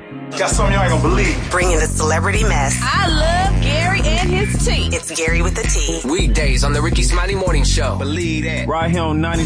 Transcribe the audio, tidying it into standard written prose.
Got something y'all ain't gonna believe. Bringing the celebrity mess. I love Gary and his tea. It's Gary with the Tea. Weekdays on the Ricky Smiley Morning Show. Believe that. Right here on 90.